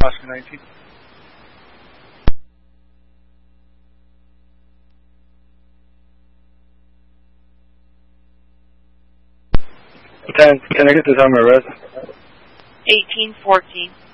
Oscar 19. Can I get the time of arrest? 1814.